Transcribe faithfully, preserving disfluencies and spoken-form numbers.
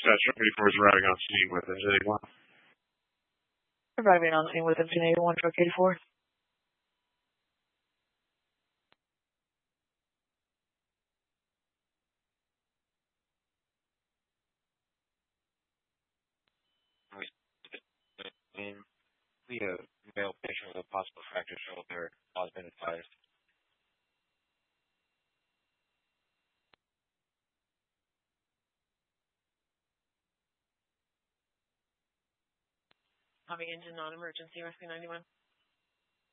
Truck eighty-four is arriving on scene with engine eighty-one. Arriving on scene with engine eighty-one, Truck eighty-four. We have male patient with a possible fracture shoulder has been advised. Having engine non-emergency, Rescue ninety-one.